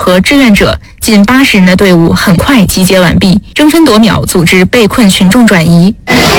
和志愿者近80人的队伍很快集结完毕，争分夺秒组织被困群众转移。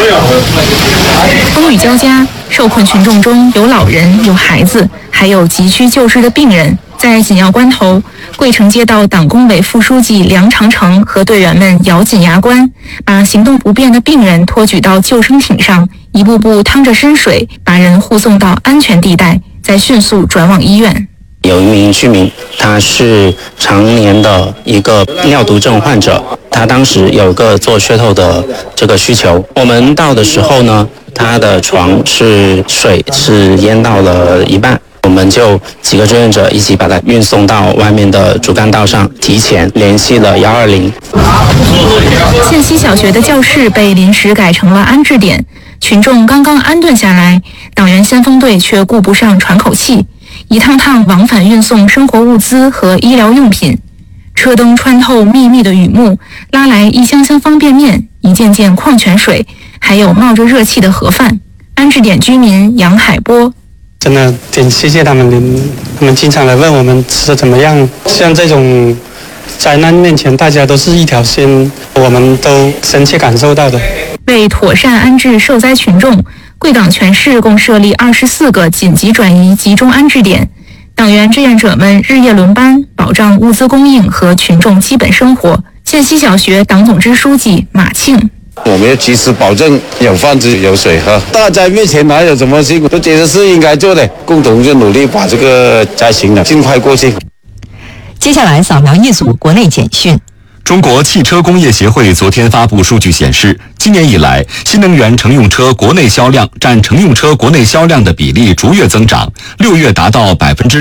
风雨交加，受困群众中有老人、有孩子，还有急需救治的病人。在紧要关头，桂城街道党工委副书记梁长成和队员们咬紧牙关，把行动不便的病人托举到救生艇上，一步步趟着深水，把人护送到安全地带，再迅速转往医院。 有一名居民，他是常年的一个尿毒症患者，他当时有个做血透的这个需求。我们到的时候呢，他的床是水是淹到了一半，我们就几个志愿者一起把他运送到外面的主干道上，提前联系了120。 县西小学的教室被临时改成了安置点，群众刚刚安顿下来，党员先锋队却顾不上喘口气，一趟趟往返运送生活物资和医疗用品。车灯穿透密密的雨幕，拉来一箱箱方便面，一件件矿泉水，还有冒着热气的盒饭。安置点居民杨海波： 真的挺谢谢他们，他们经常来问我们吃的怎么样。像这种灾难面前，大家都是一条心，我们都深切感受到的。 为妥善安置受灾群众，贵港全市共设立24个紧急转移集中安置点，党员志愿者们日夜轮班，保障物资供应和群众基本生活。县西小学党总支书记马庆： 我们要及时保证有饭吃有水喝，大灾面前哪有什么辛苦，都觉得是应该做的，共同就努力把这个灾情呢尽快过去。 接下来扫描一组国内简讯。 中国汽车工业协会昨天发布数据显示，今年以来，新能源乘用车国内销量占乘用车国内销量的比例逐月增长，6月达到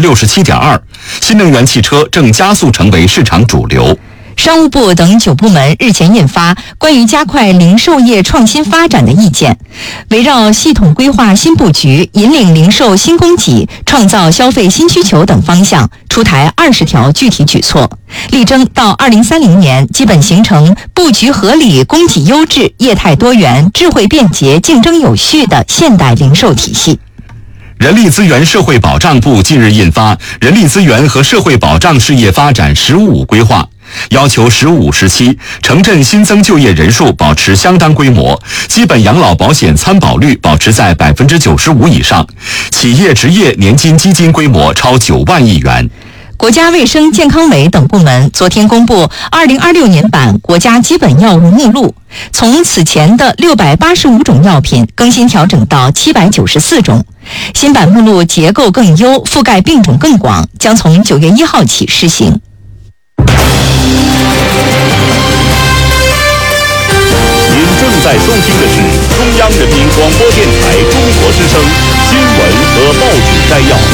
67.2%，新能源汽车正加速成为市场主流。 商务部等9部门日前印发关于加快零售业创新发展的意见，围绕系统规划新布局、引领零售新供给、创造消费新需求等方向，出台20条具体举措，力争到2030年基本形成布局合理、供给优质、业态多元、智慧便捷、竞争有序的现代零售体系。 人力资源社会保障部近日印发《人力资源和社会保障事业发展“十五五”规划》，要求“十五五”时期城镇新增就业人数保持相当规模，基本养老保险参保率保持在95%以上，企业职业年金基金规模超9万亿元。 国家卫生健康委等部门昨天公布2026年版国家基本药物目录，从此前的685种药品更新调整到794种。新版目录结构更优，覆盖病种更广，将从9月1号起施行。 您正在收听的是中央人民广播电台中国之声新闻和报纸摘要。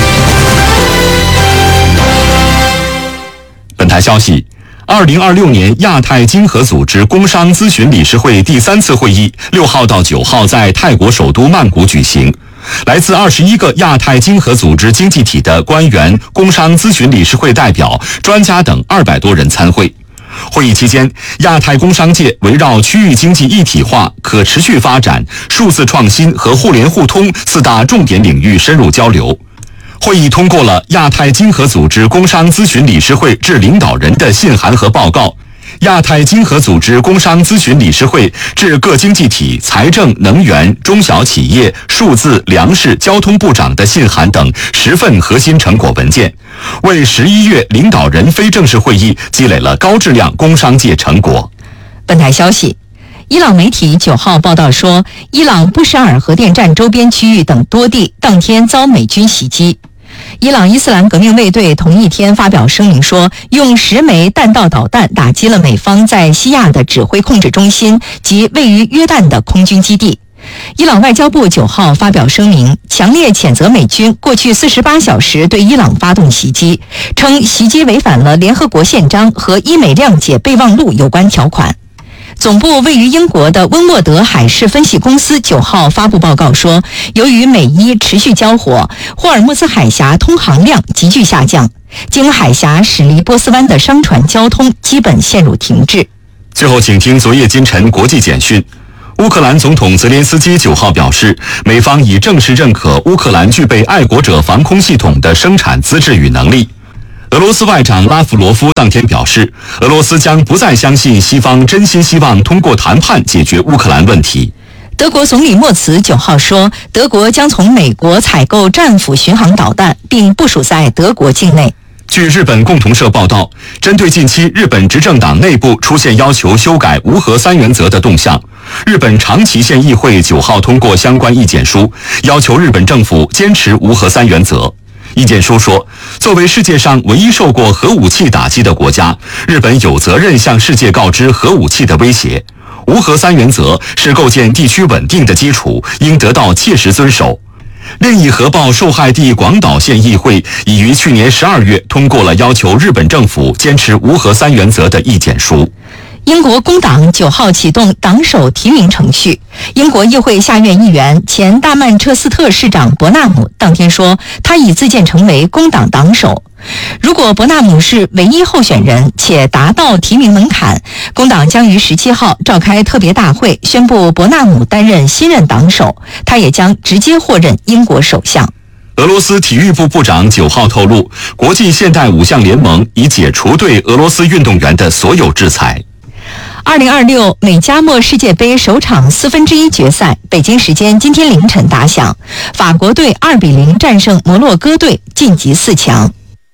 本台消息，2026年亚太经合组织工商咨询理事会第3次会议6号到9号在泰国首都曼谷举行。来自21个亚太经合组织经济体的官员、工商咨询理事会代表、专家等200多人参会。会议期间，亚太工商界围绕区域经济一体化、可持续发展、数字创新和互联互通4大重点领域深入交流。会议通过了亚太经合组织工商咨询理事会致领导人的信函和报告，亚太经合组织工商咨询理事会致各经济体财政、能源、中小企业、数字、粮食、交通部长的信函等10份核心成果文件，为11月领导人非正式会议积累了高质量工商界成果。 本台消息，伊朗媒体9号报道说，伊朗布什尔核电站周边区域等多地当天遭美军袭击。伊朗伊斯兰革命卫队同一天发表声明说，用10枚弹道导弹打击了美方在西亚的指挥控制中心及位于约旦的空军基地。伊朗外交部9号发表声明，强烈谴责美军过去48小时对伊朗发动袭击，称袭击违反了联合国宪章和伊美谅解备忘录有关条款。总部位于英国的温沃德海事分析公司9号发布报告说，由于美伊持续交火，霍尔木兹海峡通航量急剧下降，经海峡驶离波斯湾的商船交通基本陷入停滞。 最后请听昨夜今晨国际简讯。乌克兰总统泽连斯基9号表示，美方已正式认可乌克兰具备爱国者防空系统的生产资质与能力。 俄罗斯外长拉夫罗夫当天表示，俄罗斯将不再相信西方真心希望通过谈判解决乌克兰问题。 德国总理默茨9号说，德国将从美国采购战斧巡航导弹，并部署在德国境内。 据日本共同社报道，针对近期日本执政党内部出现要求修改无核三原则的动向，日本长崎县议会9号通过相关意见书，要求日本政府坚持无核三原则。意见书说，作为世界上唯一受过核武器打击的国家，日本有责任向世界告知核武器的威胁。无核三原则是构建地区稳定的基础，应得到切实遵守。另一核爆受害地广岛县议会已于去年12月通过了要求日本政府坚持无核三原则的意见书。 英国工党9号启动党首提名程序。英国议会下院议员、前大曼彻斯特市长伯纳姆当天说，他已自荐成为工党党首。如果伯纳姆是唯一候选人且达到提名门槛，工党将于17号召开特别大会，宣布伯纳姆担任新任党首，他也将直接获任英国首相。 俄罗斯体育部部长9号透露，国际现代五项联盟已解除对俄罗斯运动员的所有制裁。 2026美加墨世界杯首场1/4决赛，北京时间今天凌晨打响，法国队2-0战胜摩洛哥队，晋级4强。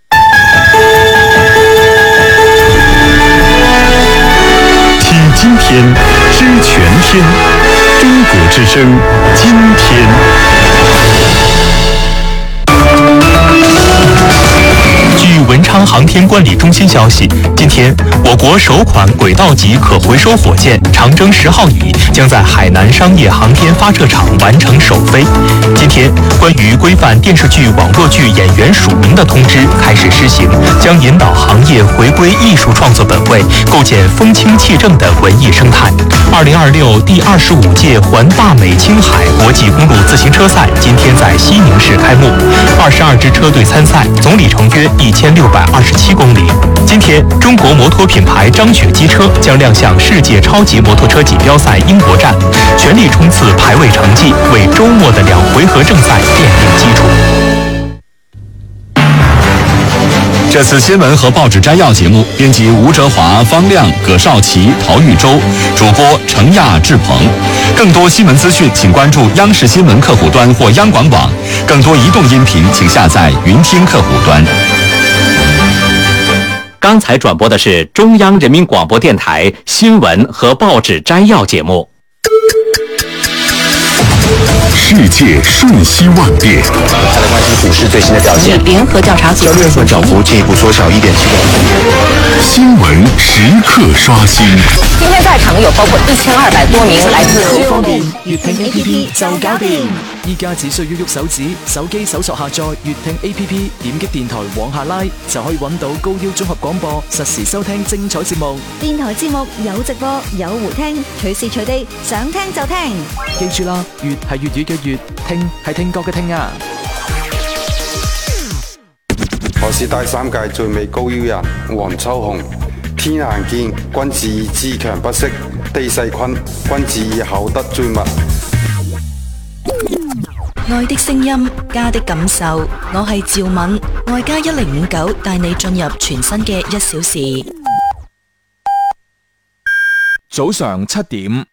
听今天，知全天。中国之声，今天。据文昌航天管理中心消息，今天我国首款轨道级可回收火箭长征10号乙将在海南商业航天发射场完成首飞。今天，关于规范电视剧、网络剧演员署名的通知开始施行，将引导行业回归艺术创作本位，构建风清气正的文艺生态。2026第25届环大美青海国际公路自行车赛今天在西宁市开幕，22支车队参赛，总里程约1627公里。今天，中国摩托品牌张雪机车将亮相世界超级摩托车锦标赛英国站，全力冲刺排位成绩，为周末的2回合正赛奠定基础。 这次新闻和报纸摘要节目，编辑吴哲华、方亮、葛少奇、陶玉洲，主播程亚、志鹏。更多新闻资讯，请关注央视新闻客户端或央广网。更多移动音频，请下载云听客户端。 刚才转播的是中央人民广播电台新闻和报纸摘要节目。 世界瞬息万变， 它的关系股市最新的表现。 联合调查交易日涨幅进一步缩小1.7%。 新闻时刻刷新。 今天在場有包括1200多名來自。 方便，粵聽 A P P 就搞掂。依家只需要喐手指，手機搜索下載粵聽 A P P， 點擊電台往下拉，就可以揾到高腰綜合廣播，實時收聽精彩節目。 電台節目有直播，有回聽，隨時隨地想聽就聽。 記住啦，粵係粵語嘅粵，聽係聽覺嘅聽啊！ 我是第3屆最美高腰人黃秋紅。天行健，君子以自強不息；地勢坤，君子以厚德載物。 愛的聲音，家的感受。我係趙敏，愛家1059帶你進入全新嘅1小時。 早上7點。